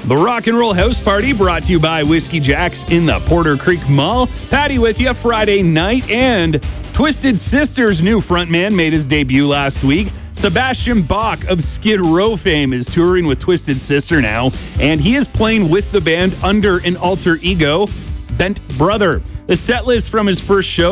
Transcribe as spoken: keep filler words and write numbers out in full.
The Rock and Roll House Party brought to you by Whiskey Jack's in the Porter Creek Mall. Patty with you Friday night, and Twisted Sister's new frontman made his debut last week. Sebastian Bach of Skid Row fame is touring with Twisted Sister now, and he is playing with the band under an alter ego, Bent Brother. The set list from his first show